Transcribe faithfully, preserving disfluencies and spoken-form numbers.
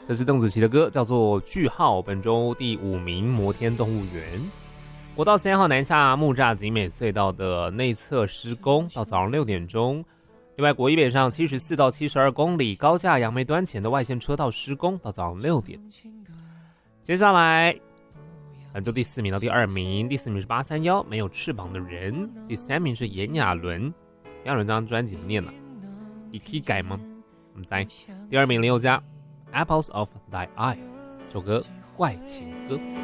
这是邓紫棋的歌，叫做《句号》，本周第五名摩天动物园。国道三号南下木栅景美隧道的内侧施工，到早上六点钟。另外，国一北上七十四到七十二公里高架杨梅端前的外线车道施工，到早上六点。接下来，本周第四名到第二名，第四名是八三一没有翅膀的人，第三名是炎亚纶。炎亚纶这张专辑怎么念呢？你可以改吗？我们猜。第二名林宥嘉 ，Apples of Thy Eye， 这首歌怪情歌。